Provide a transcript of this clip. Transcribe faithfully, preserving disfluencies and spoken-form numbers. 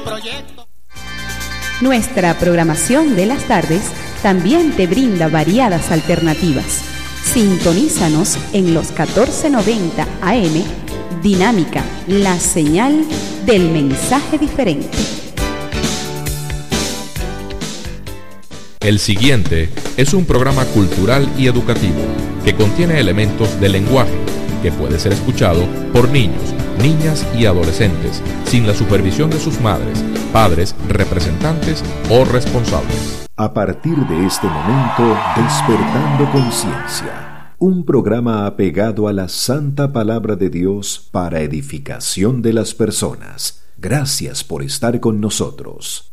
Nuestra programación de las tardes también te brinda variadas alternativas. Sintonízanos en los catorce noventa A M, Dinámica, la señal del mensaje diferente. El siguiente es un programa cultural y educativo que contiene elementos del lenguaje que puede ser escuchado por niños, niñas y adolescentes sin la supervisión de sus madres, padres, representantes o responsables. A partir de este momento, Despertando Conciencia, un programa apegado a la santa palabra de Dios para edificación de las personas. Gracias por estar con nosotros.